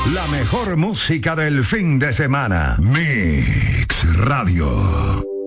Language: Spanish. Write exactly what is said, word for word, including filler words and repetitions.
La mejor música del fin de semana. Mix Radio.